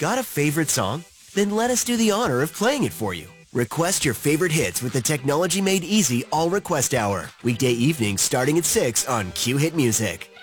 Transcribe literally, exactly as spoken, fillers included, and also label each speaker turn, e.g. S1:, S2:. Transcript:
S1: Got a favorite song? Then let us do the honor of playing it for you. Request your favorite hits with the technology-made easy All Request Hour. Weekday evenings starting at six on Q Hit Music.